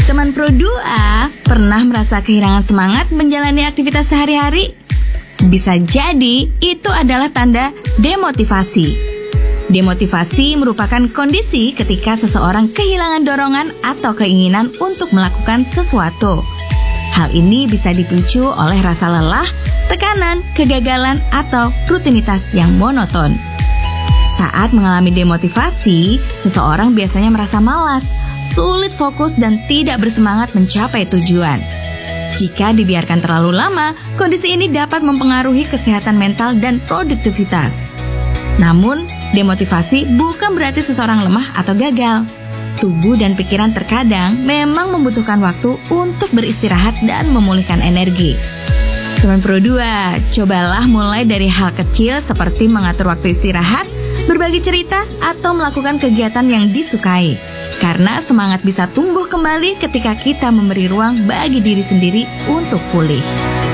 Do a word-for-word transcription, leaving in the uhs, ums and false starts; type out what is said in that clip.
Teman Pro dua, pernah merasa kehilangan semangat menjalani aktivitas sehari-hari? Bisa jadi itu adalah tanda demotivasi. Demotivasi merupakan kondisi ketika seseorang kehilangan dorongan atau keinginan untuk melakukan sesuatu. Hal ini bisa dipicu oleh rasa lelah, tekanan, kegagalan, atau rutinitas yang monoton. Saat mengalami demotivasi, seseorang biasanya merasa malas, sulit fokus, dan tidak bersemangat mencapai tujuan. Jika dibiarkan terlalu lama, kondisi ini dapat mempengaruhi kesehatan mental dan produktivitas. Namun, demotivasi bukan berarti seseorang lemah atau gagal. Tubuh dan pikiran terkadang memang membutuhkan waktu untuk beristirahat dan memulihkan energi. Teman Pro dua, cobalah mulai dari hal kecil seperti mengatur waktu istirahat, berbagi cerita, atau melakukan kegiatan yang disukai. Karena semangat bisa tumbuh kembali ketika kita memberi ruang bagi diri sendiri untuk pulih.